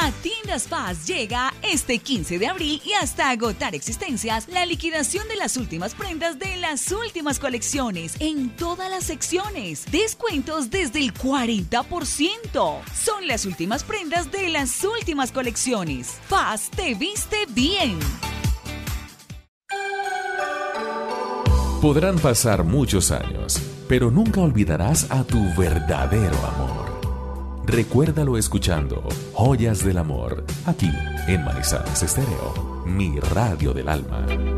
A Tiendas Paz llega este 15 de abril y hasta agotar existencias la liquidación de las últimas prendas de las últimas colecciones en todas las secciones. Descuentos desde el 40%. Son las últimas prendas de las últimas colecciones. Paz te viste bien. Podrán pasar muchos años, pero nunca olvidarás a tu verdadero amor. Recuérdalo escuchando Joyas del Amor, aquí en Manizales Estéreo, mi radio del alma.